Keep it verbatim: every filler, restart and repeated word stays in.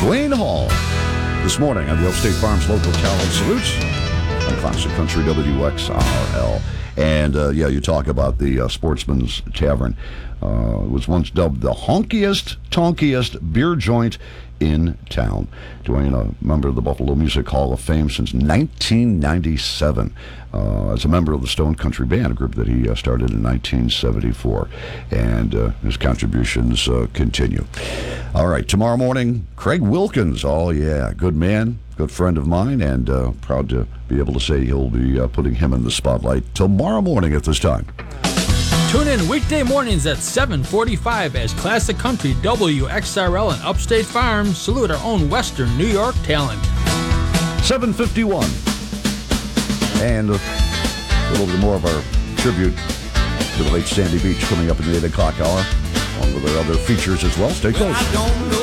Dwayne Hall. This morning on the Oak State Farms Local Talent Salutes on Classic Country W X R L. And, uh, yeah, you talk about the uh, Sportsman's Tavern. Uh, it was once dubbed the honkiest, tonkiest beer joint in town. Dwayne, a member of the Buffalo Music Hall of Fame since nineteen ninety-seven, uh, as a member of the Stone Country Band, a group that he uh, started in nineteen seventy-four. And uh, his contributions uh, continue. All right, tomorrow morning, Craig Wilkins. Oh, yeah, good man. Good friend of mine, and uh, proud to be able to say he'll be uh, putting him in the spotlight tomorrow morning at this time. Tune in weekday mornings at seven forty-five as Classic Country W X R L and Upstate Farms salute our own Western New York talent. seven fifty-one. And a little bit more of our tribute to the late Sandy Beach coming up in the eight o'clock hour, along with our other features as well. Stay close.